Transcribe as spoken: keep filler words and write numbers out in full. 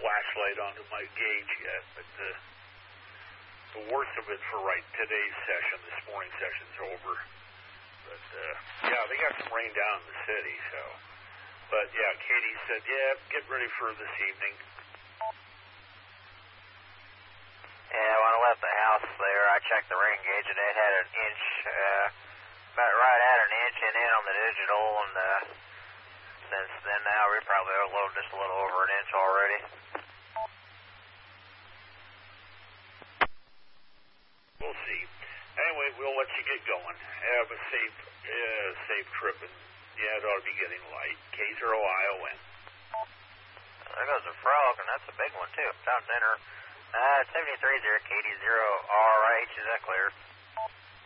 flashlight onto my gauge yet, but uh, the worst of it for right today's session, this morning session's over. But uh, yeah, they got some rain down in the city, so. But yeah, Katie said, yeah, get ready for this evening. Yeah, when I left the house there, I checked the rain gauge and it had an inch, uh, about right at an inch and in on the digital, and uh, since then now we're probably a little, just a little over an inch already. We'll see. Anyway, we'll let you get going. Have a safe, uh, safe trip, and yeah, it ought to be getting light. K zero I O N. There goes a frog, and that's a big one too. Town center. Uh, seventy-three zero, Katie zero R H, is that clear?